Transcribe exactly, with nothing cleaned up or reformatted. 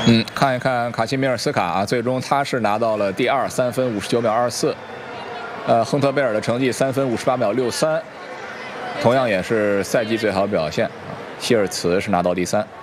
嗯，看一看卡西米尔斯卡啊，最终他是拿到了第二，三分五十九秒二四。呃，亨特贝尔的成绩三分五十八秒六三，同样也是赛季最好表现。希尔茨是拿到第三。